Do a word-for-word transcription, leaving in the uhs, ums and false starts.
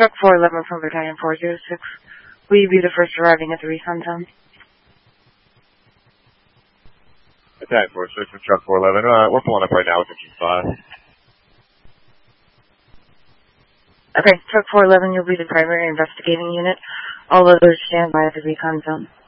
Truck four eleven from Battalion four zero six. Will you be the first arriving at the recon zone? Battalion four six from Truck four eleven. Uh, we're pulling up right now with the five. Okay, Truck four eleven, you'll be the primary investigating unit. All others stand by at the recon zone.